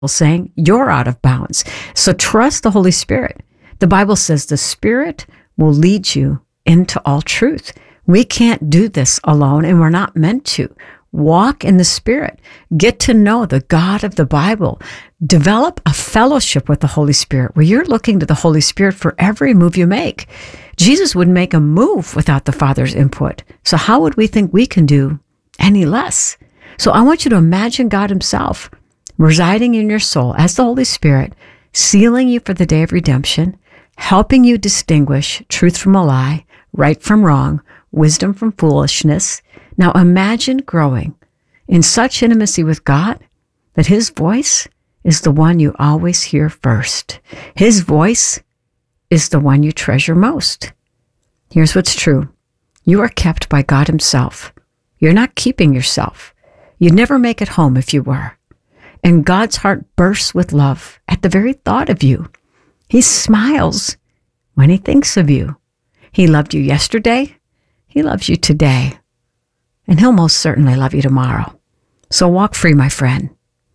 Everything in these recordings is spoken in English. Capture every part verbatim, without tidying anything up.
saying you're out of bounds. So trust the Holy Spirit. The Bible says the Spirit will lead you into all truth. We can't do this alone, and we're not meant to. Walk in the Spirit. Get to know the God of the Bible. Develop a fellowship with the Holy Spirit where you're looking to the Holy Spirit for every move you make. Jesus wouldn't make a move without the Father's input. So how would we think we can do any less? So I want you to imagine God himself residing in your soul as the Holy Spirit, sealing you for the day of redemption, helping you distinguish truth from a lie, right from wrong, wisdom from foolishness. Now imagine growing in such intimacy with God that his voice is the one you always hear first. His voice is the one you treasure most. Here's what's true. You are kept by God himself. You're not keeping yourself. You'd never make it home if you were. And God's heart bursts with love at the very thought of you. He smiles when he thinks of you. He loved you yesterday. He loves you today. And he'll most certainly love you tomorrow. So walk free, my friend.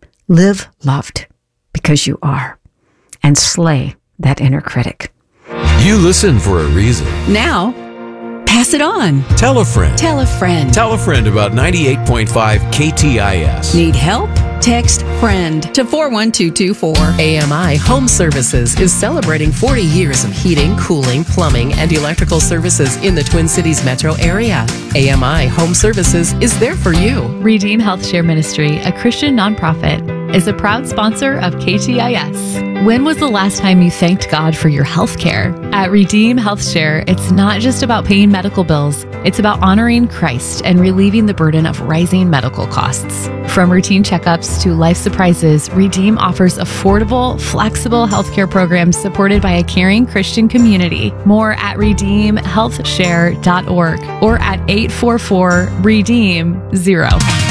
Live loved because you are. And slay that inner critic. You listen for a reason. Now, pass it on. Tell a friend. Tell a friend. Tell a friend about ninety-eight point five K T I S. Need help? Text FRIEND to four one two two four. A M I Home Services is celebrating forty years of heating, cooling, plumbing, and electrical services in the Twin Cities metro area. A M I Home Services is there for you. Redeem Health Share Ministry, a Christian nonprofit, is a proud sponsor of K T I S. When was the last time you thanked God for your health care? At Redeem Health Share, it's not just about paying medical bills. It's about honoring Christ and relieving the burden of rising medical costs. From routine checkups to life surprises, Redeem offers affordable, flexible healthcare programs supported by a caring Christian community. More at redeem health share dot org or at eight four four redeem zero.